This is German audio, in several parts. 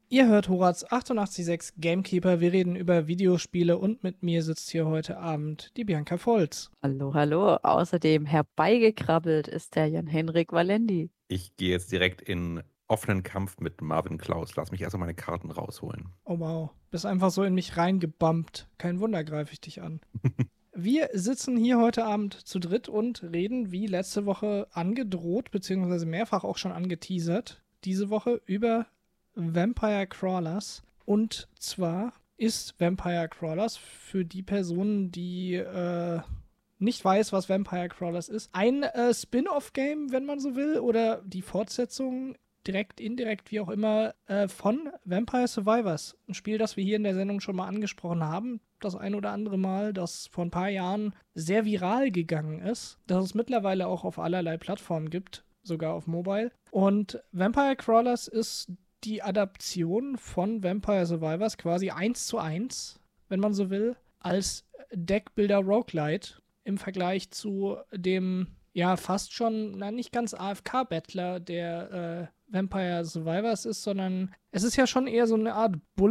Ihr hört Horaz 88.6 Gamekeeper. Wir reden über Videospiele und mit mir sitzt hier heute Abend die Bianca Volz. Hallo, hallo. Außerdem herbeigekrabbelt ist der Jan-Henrik Valendi. Ich gehe jetzt direkt in offenen Kampf mit Marvin Klaus. Lass mich erstmal meine Karten rausholen. Oh wow, bist einfach so in mich reingebumpt. Kein Wunder, greife ich dich an. Wir sitzen hier heute Abend zu dritt und reden, wie letzte Woche angedroht, beziehungsweise mehrfach auch schon angeteasert, diese Woche über Vampire Crawlers. Und zwar ist Vampire Crawlers für die Personen, die nicht weiß, was Vampire Crawlers ist, ein Spin-off-Game, wenn man so will, oder die Fortsetzung, direkt, indirekt, wie auch immer, von Vampire Survivors. Ein Spiel, das wir hier in der Sendung schon mal angesprochen haben, das ein oder andere Mal, das vor ein paar Jahren sehr viral gegangen ist, das es mittlerweile auch auf allerlei Plattformen gibt, sogar auf Mobile. Und Vampire Crawlers ist die Adaption von Vampire Survivors quasi 1:1, wenn man so will, als Deckbuilder Roguelite im Vergleich zu dem, ja, fast schon, nicht ganz AFK-Battler, der Vampire Survivors ist, sondern es ist ja schon eher so eine Art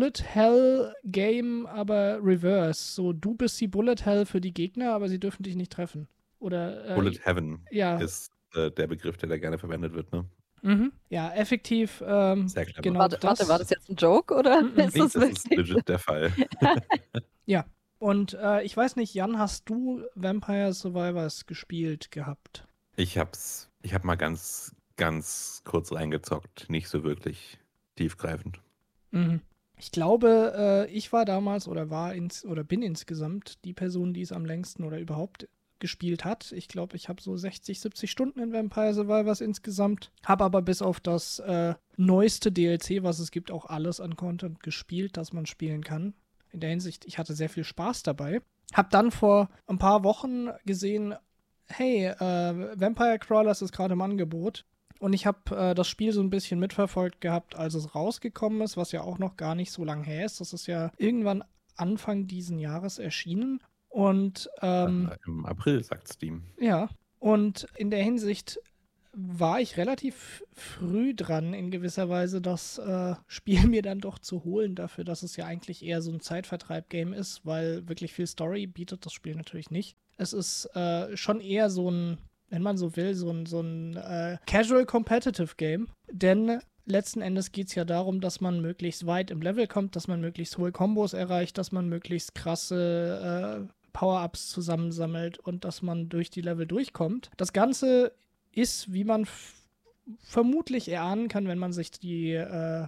Bullet-Hell-Game, aber reverse. So, du bist die Bullet-Hell für die Gegner, aber sie dürfen dich nicht treffen. Oder Bullet Heaven ja. ist der Begriff, der da gerne verwendet wird, ne? Mhm. Ja, effektiv. Sehr clever. Genau Warte, war das jetzt ein Joke oder ist Das das wirklich ist legit der Fall. Ja. Und ich weiß nicht, Jan, hast du Vampire Survivors gespielt gehabt? Ich hab mal ganz kurz reingezockt, nicht so wirklich tiefgreifend. Mhm. Ich glaube, ich war damals oder bin insgesamt die Person, die es am längsten oder überhaupt gespielt hat. Ich glaube, ich habe so 60, 70 Stunden in Vampire Survivors insgesamt. Habe aber bis auf das neueste DLC, was es gibt, auch alles an Content gespielt, das man spielen kann. In der Hinsicht, ich hatte sehr viel Spaß dabei. Hab dann vor ein paar Wochen gesehen, hey, Vampire Crawlers ist gerade im Angebot. Und ich habe das Spiel so ein bisschen mitverfolgt gehabt, als es rausgekommen ist, was ja auch noch gar nicht so lange her ist. Das ist ja irgendwann Anfang diesen Jahres erschienen. Und im April, sagt Steam. ja, und in der Hinsicht war ich relativ früh dran, in gewisser Weise das Spiel mir dann doch zu holen, dafür, dass es ja eigentlich eher so ein Zeitvertreib-Game ist, weil wirklich viel Story bietet das Spiel natürlich nicht. Es ist schon eher so ein, wenn man so will, so ein Casual Competitive Game, denn letzten Endes geht es ja darum, dass man möglichst weit im Level kommt, dass man möglichst hohe Kombos erreicht, dass man möglichst krasse Power-Ups zusammensammelt und dass man durch die Level durchkommt. Das Ganze ist, wie man vermutlich erahnen kann, wenn man sich die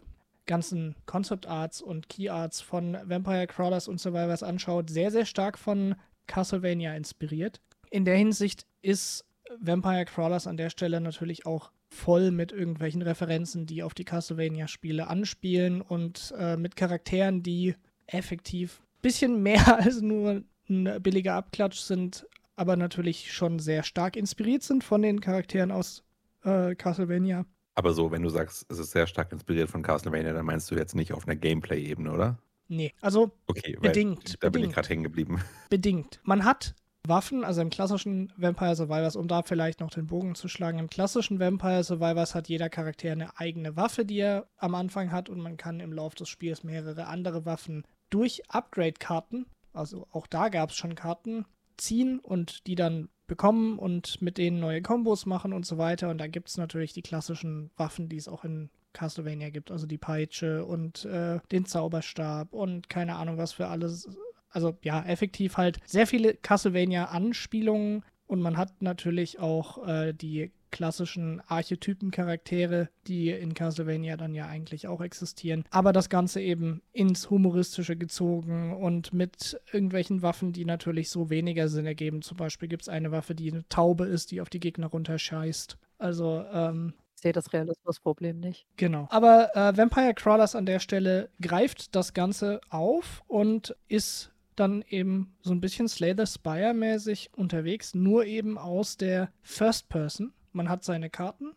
ganzen Concept Arts und Key Arts von Vampire Crawlers und Survivors anschaut, sehr, sehr stark von Castlevania inspiriert. In der Hinsicht ist Vampire Crawlers an der Stelle natürlich auch voll mit irgendwelchen Referenzen, die auf die Castlevania-Spiele anspielen und mit Charakteren, die effektiv ein bisschen mehr als nur ein billiger Abklatsch sind, aber natürlich schon sehr stark inspiriert sind von den Charakteren aus Castlevania. Aber so, wenn du sagst, es ist sehr stark inspiriert von Castlevania, dann meinst du jetzt nicht auf einer Gameplay-Ebene, oder? Nee, also okay, bedingt. Da bin ich gerade hängen geblieben. Bedingt. Man hat Waffen, also im klassischen Vampire Survivors, um da vielleicht noch den Bogen zu schlagen, im klassischen Vampire Survivors hat jeder Charakter eine eigene Waffe, die er am Anfang hat, und man kann im Laufe des Spiels mehrere andere Waffen durch Upgrade-Karten, also auch da gab es schon Karten, ziehen und die dann bekommen und mit denen neue Kombos machen und so weiter. Und da gibt es natürlich die klassischen Waffen, die es auch in Castlevania gibt, also die Peitsche und den Zauberstab und keine Ahnung was für alles. Also ja, effektiv halt sehr viele Castlevania-Anspielungen, und man hat natürlich auch die klassischen Archetypen-Charaktere, die in Castlevania dann ja eigentlich auch existieren. Aber das Ganze eben ins Humoristische gezogen und mit irgendwelchen Waffen, die natürlich so weniger Sinn ergeben. Zum Beispiel gibt es eine Waffe, die eine Taube ist, die auf die Gegner runterscheißt. Also, ich sehe das Realismusproblem nicht. Genau. Aber Vampire Crawlers an der Stelle greift das Ganze auf und ist dann eben so ein bisschen Slay the Spire-mäßig unterwegs, nur eben aus der First Person. Man hat seine Karten,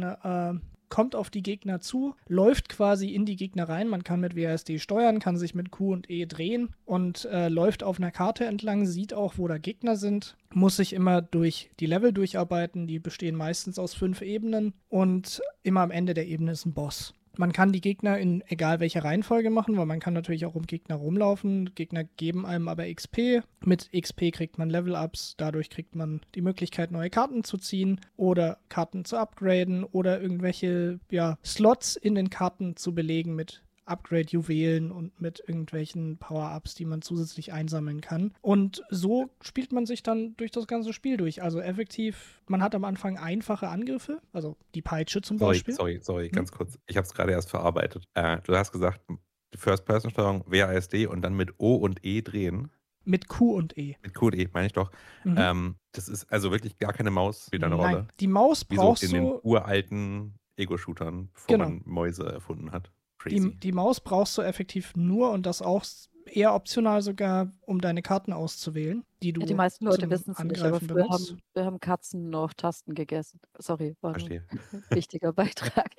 man kommt auf die Gegner zu, läuft quasi in die Gegner rein, man kann mit WASD steuern, kann sich mit Q und E drehen und läuft auf einer Karte entlang, sieht auch, wo da Gegner sind, muss sich immer durch die Level durcharbeiten, die bestehen meistens aus 5 Ebenen und immer am Ende der Ebene ist ein Boss. Man kann die Gegner in egal welcher Reihenfolge machen, weil man kann natürlich auch um Gegner rumlaufen. Gegner geben einem aber XP. Mit XP kriegt man Level-Ups. Dadurch kriegt man die Möglichkeit, neue Karten zu ziehen oder Karten zu upgraden oder irgendwelche Slots in den Karten zu belegen mit Upgrade-Juwelen und mit irgendwelchen Power-Ups, die man zusätzlich einsammeln kann. Und so spielt man sich dann durch das ganze Spiel durch. Also effektiv, man hat am Anfang einfache Angriffe, also die Peitsche zum Beispiel. Sorry, ganz kurz. Ich habe es gerade erst verarbeitet. Du hast gesagt, First-Person-Steuerung, WASD und dann mit O und E drehen. Mit Q und E. Mit Q und E, meine ich doch. Das ist also wirklich gar keine Maus, spielt eine Rolle. Nein, die Maus Wie so brauchst in den uralten Ego-Shootern, bevor man Mäuse erfunden hat. Die Maus brauchst du effektiv nur und das auch eher optional sogar, um deine Karten auszuwählen, die du Die meisten Leute zum wissen es nicht, aber Angreifen früher benutzt. haben Katzen noch Tasten gegessen. Sorry, war nur Verstehe. ein wichtiger Beitrag.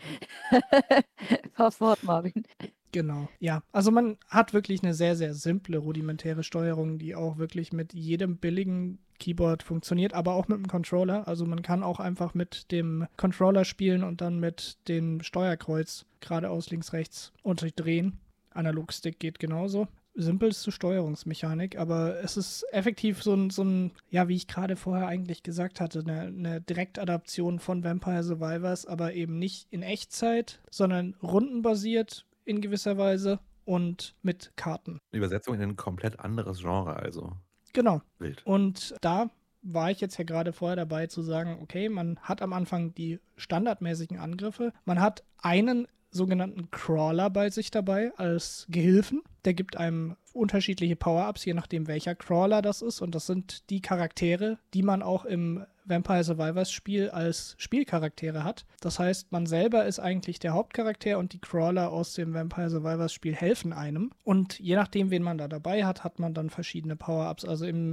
Fahr fort, Marvin. Genau, ja. Also man hat wirklich eine sehr, sehr simple, rudimentäre Steuerung, die auch wirklich mit jedem billigen Keyboard funktioniert, aber auch mit dem Controller. Also man kann auch einfach mit dem Controller spielen und dann mit dem Steuerkreuz geradeaus, links, rechts unterdrehen. Analogstick geht genauso. Simpelste Steuerungsmechanik, aber es ist effektiv so ein, wie ich gerade vorher eigentlich gesagt hatte, eine Direktadaption von Vampire Survivors, aber eben nicht in Echtzeit, sondern rundenbasiert in gewisser Weise und mit Karten. Übersetzung in ein komplett anderes Genre, also. Genau. Wild. Und da war ich jetzt ja gerade vorher dabei zu sagen, okay, man hat am Anfang die standardmäßigen Angriffe, man hat einen sogenannten Crawler bei sich dabei als Gehilfen. Der gibt einem unterschiedliche Power-Ups, je nachdem welcher Crawler das ist. Und das sind die Charaktere, die man auch im Vampire Survivors Spiel als Spielcharaktere hat. Das heißt, man selber ist eigentlich der Hauptcharakter und die Crawler aus dem Vampire Survivors Spiel helfen einem. Und je nachdem, wen man da dabei hat, hat man dann verschiedene Power-Ups. Also in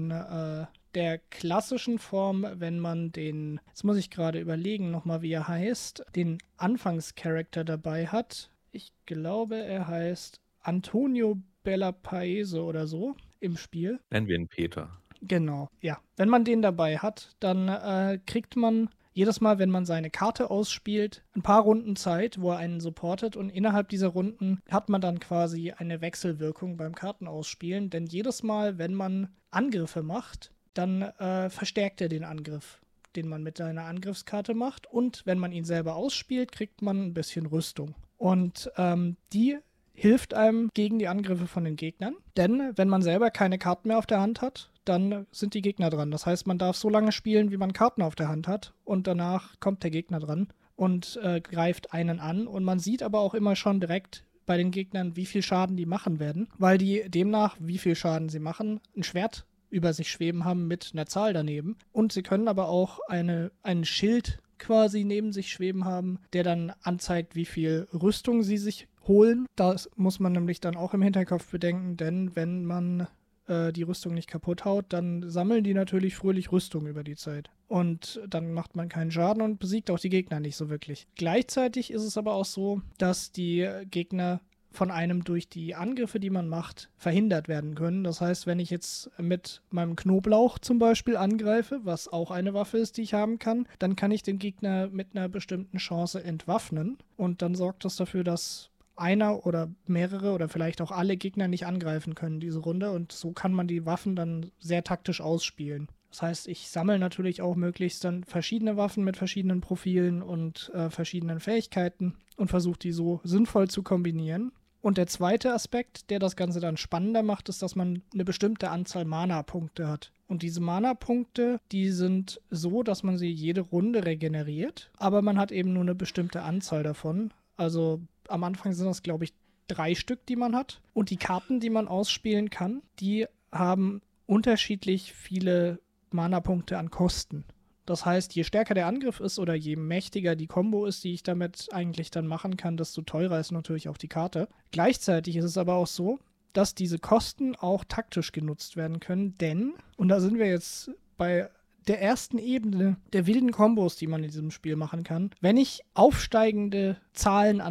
der klassischen Form, wenn man den, jetzt muss ich gerade überlegen nochmal, wie er heißt, den Anfangscharakter dabei hat. Ich glaube, er heißt Antonio Bellapaese oder so im Spiel. Nennen wir ihn Peter. Genau, ja. Wenn man den dabei hat, dann kriegt man jedes Mal, wenn man seine Karte ausspielt, ein paar Runden Zeit, wo er einen supportet und innerhalb dieser Runden hat man dann quasi eine Wechselwirkung beim Kartenausspielen, denn jedes Mal, wenn man Angriffe macht, dann verstärkt er den Angriff, den man mit seiner Angriffskarte macht und wenn man ihn selber ausspielt, kriegt man ein bisschen Rüstung. Und die hilft einem gegen die Angriffe von den Gegnern, denn wenn man selber keine Karten mehr auf der Hand hat, dann sind die Gegner dran. Das heißt, man darf so lange spielen, wie man Karten auf der Hand hat und danach kommt der Gegner dran und greift einen an und man sieht aber auch immer schon direkt bei den Gegnern, wie viel Schaden die machen werden, weil die demnach, wie viel Schaden sie machen, ein Schwert über sich schweben haben mit einer Zahl daneben und sie können aber auch einen Schild quasi neben sich schweben haben, der dann anzeigt, wie viel Rüstung sie sich holen. Das muss man nämlich dann auch im Hinterkopf bedenken, denn wenn man die Rüstung nicht kaputt haut, dann sammeln die natürlich fröhlich Rüstung über die Zeit. Und dann macht man keinen Schaden und besiegt auch die Gegner nicht so wirklich. Gleichzeitig ist es aber auch so, dass die Gegner von einem durch die Angriffe, die man macht, verhindert werden können. Das heißt, wenn ich jetzt mit meinem Knoblauch zum Beispiel angreife, was auch eine Waffe ist, die ich haben kann, dann kann ich den Gegner mit einer bestimmten Chance entwaffnen und dann sorgt das dafür, dass einer oder mehrere oder vielleicht auch alle Gegner nicht angreifen können diese Runde und so kann man die Waffen dann sehr taktisch ausspielen. Das heißt, ich sammle natürlich auch möglichst dann verschiedene Waffen mit verschiedenen Profilen und verschiedenen Fähigkeiten und versuche die so sinnvoll zu kombinieren. Und der zweite Aspekt, der das Ganze dann spannender macht, ist, dass man eine bestimmte Anzahl Mana-Punkte hat. Und diese Mana-Punkte, die sind so, dass man sie jede Runde regeneriert, aber man hat eben nur eine bestimmte Anzahl davon. Also am Anfang sind das, glaube ich, 3 Stück, die man hat. Und die Karten, die man ausspielen kann, die haben unterschiedlich viele Mana-Punkte an Kosten. Das heißt, je stärker der Angriff ist oder je mächtiger die Combo ist, die ich damit eigentlich dann machen kann, desto teurer ist natürlich auch die Karte. Gleichzeitig ist es aber auch so, dass diese Kosten auch taktisch genutzt werden können, denn, und da sind wir jetzt bei der ersten Ebene der wilden Kombos, die man in diesem Spiel machen kann, wenn ich aufsteigende Zahlen an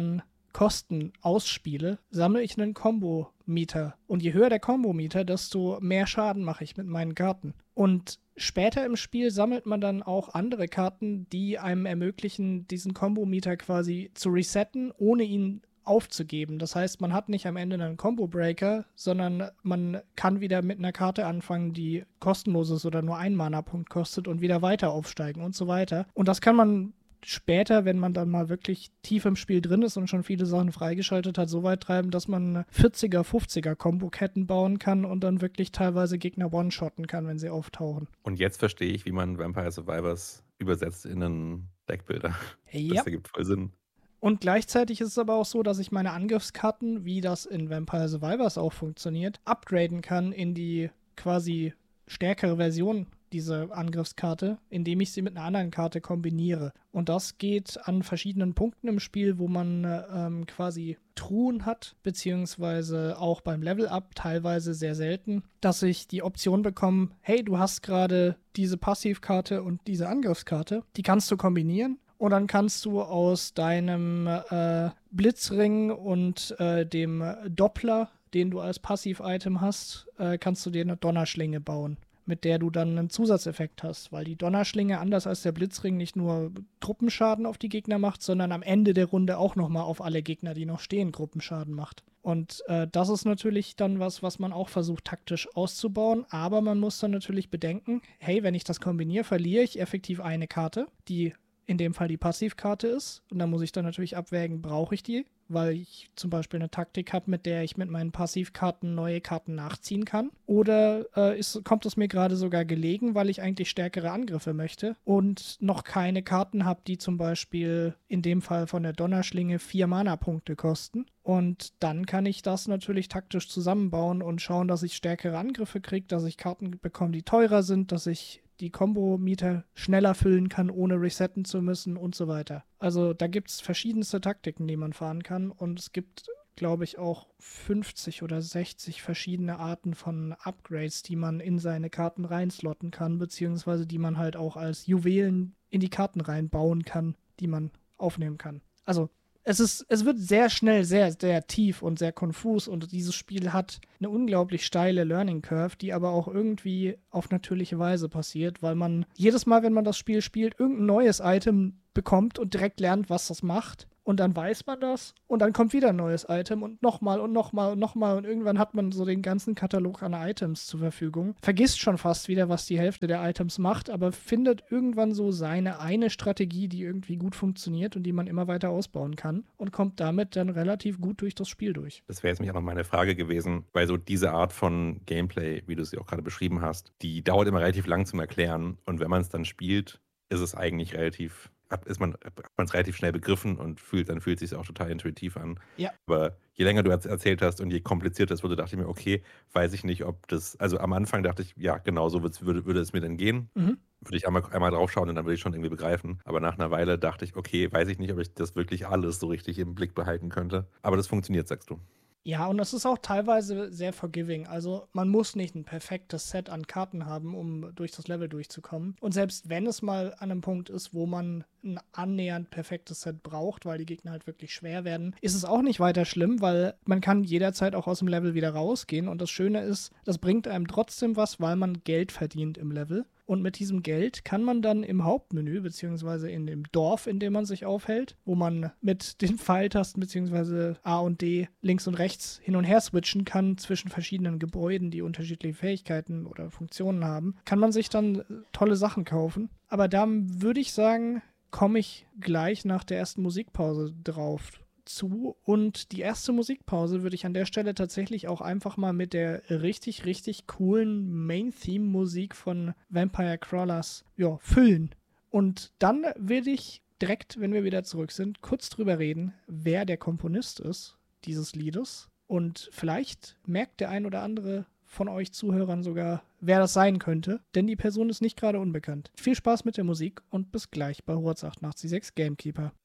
Kosten ausspiele, sammle ich einen Kombo-Meter. Und je höher der Kombo-Meter, desto mehr Schaden mache ich mit meinen Karten. Und später im Spiel sammelt man dann auch andere Karten, die einem ermöglichen, diesen Kombo-Meter quasi zu resetten, ohne ihn aufzugeben. Das heißt, man hat nicht am Ende einen Combo-Breaker, sondern man kann wieder mit einer Karte anfangen, die kostenlos ist oder nur einen Mana-Punkt kostet und wieder weiter aufsteigen und so weiter. Und das kann man später, wenn man dann mal wirklich tief im Spiel drin ist und schon viele Sachen freigeschaltet hat, so weit treiben, dass man 40er, 50er Kombo-Ketten bauen kann und dann wirklich teilweise Gegner one-shotten kann, wenn sie auftauchen. Und jetzt verstehe ich, wie man Vampire Survivors übersetzt in einen Deckbuilder. Ja. Das ergibt voll Sinn. Und gleichzeitig ist es aber auch so, dass ich meine Angriffskarten, wie das in Vampire Survivors auch funktioniert, upgraden kann in die quasi stärkere Version dieser Angriffskarte, indem ich sie mit einer anderen Karte kombiniere. Und das geht an verschiedenen Punkten im Spiel, wo man quasi Truhen hat, beziehungsweise auch beim Level-Up teilweise sehr selten, dass ich die Option bekomme, hey, du hast gerade diese Passivkarte und diese Angriffskarte, die kannst du kombinieren. Und dann kannst du aus deinem Blitzring und dem Doppler, den du als Passiv-Item hast, kannst du dir eine Donnerschlinge bauen, mit der du dann einen Zusatzeffekt hast, weil die Donnerschlinge anders als der Blitzring nicht nur Gruppenschaden auf die Gegner macht, sondern am Ende der Runde auch nochmal auf alle Gegner, die noch stehen, Gruppenschaden macht. Und das ist natürlich dann was man auch versucht taktisch auszubauen, aber man muss dann natürlich bedenken, hey, wenn ich das kombiniere, verliere ich effektiv eine Karte, die in dem Fall die Passivkarte ist. Und da muss ich dann natürlich abwägen, brauche ich die, weil ich zum Beispiel eine Taktik habe, mit der ich mit meinen Passivkarten neue Karten nachziehen kann. Oder kommt es mir gerade sogar gelegen, weil ich eigentlich stärkere Angriffe möchte und noch keine Karten habe, die zum Beispiel in dem Fall von der Donnerschlinge 4 Mana-Punkte kosten. Und dann kann ich das natürlich taktisch zusammenbauen und schauen, dass ich stärkere Angriffe kriege, dass ich Karten bekomme, die teurer sind, dass ich die Kombo-Meter schneller füllen kann, ohne resetten zu müssen und so weiter. Also da gibt es verschiedenste Taktiken, die man fahren kann und es gibt, glaube ich, auch 50 oder 60 verschiedene Arten von Upgrades, die man in seine Karten reinslotten kann, beziehungsweise die man halt auch als Juwelen in die Karten reinbauen kann, die man aufnehmen kann. Also es wird sehr schnell sehr, sehr tief und sehr konfus und dieses Spiel hat eine unglaublich steile Learning Curve, die aber auch irgendwie auf natürliche Weise passiert, weil man jedes Mal, wenn man das Spiel spielt, irgendein neues Item bekommt und direkt lernt, was das macht. Und dann weiß man das und dann kommt wieder ein neues Item und nochmal und nochmal und nochmal und irgendwann hat man so den ganzen Katalog an Items zur Verfügung. Vergisst schon fast wieder, was die Hälfte der Items macht, aber findet irgendwann so seine eine Strategie, die irgendwie gut funktioniert und die man immer weiter ausbauen kann und kommt damit dann relativ gut durch das Spiel durch. Das wäre jetzt nämlich auch noch meine Frage gewesen, weil so diese Art von Gameplay, wie du sie auch gerade beschrieben hast, die dauert immer relativ lang zum Erklären und wenn man es dann spielt, ist es eigentlich hat man es relativ schnell begriffen und dann fühlt es sich auch total intuitiv an. Ja. Aber je länger du erzählt hast und je komplizierter es wurde, dachte ich mir, okay, weiß ich nicht, ob das, also am Anfang dachte ich, ja, genau so würde es mir denn gehen. Würde ich einmal drauf schauen und dann würde ich schon irgendwie begreifen. Aber nach einer Weile dachte ich, okay, weiß ich nicht, ob ich das wirklich alles so richtig im Blick behalten könnte. Aber das funktioniert, sagst du. Ja, und das ist auch teilweise sehr forgiving. Also man muss nicht ein perfektes Set an Karten haben, um durch das Level durchzukommen. Und selbst wenn es mal an einem Punkt ist, wo man ein annähernd perfektes Set braucht, weil die Gegner halt wirklich schwer werden, ist es auch nicht weiter schlimm, weil man kann jederzeit auch aus dem Level wieder rausgehen. Und das Schöne ist, das bringt einem trotzdem was, weil man Geld verdient im Level. Und mit diesem Geld kann man dann im Hauptmenü, beziehungsweise in dem Dorf, in dem man sich aufhält, wo man mit den Pfeiltasten, beziehungsweise A und D links und rechts hin und her switchen kann zwischen verschiedenen Gebäuden, die unterschiedliche Fähigkeiten oder Funktionen haben, kann man sich dann tolle Sachen kaufen. Aber da würde ich sagen, komme ich gleich nach der ersten Musikpause drauf zu. Und die erste Musikpause würde ich an der Stelle tatsächlich auch einfach mal mit der richtig, richtig coolen Main-Theme-Musik von Vampire Crawlers füllen. Und dann würde ich direkt, wenn wir wieder zurück sind, kurz drüber reden, wer der Komponist ist dieses Liedes. Und vielleicht merkt der ein oder andere von euch Zuhörern sogar, wer das sein könnte, denn die Person ist nicht gerade unbekannt. Viel Spaß mit der Musik und bis gleich bei Hurz 886 Gamekeeper.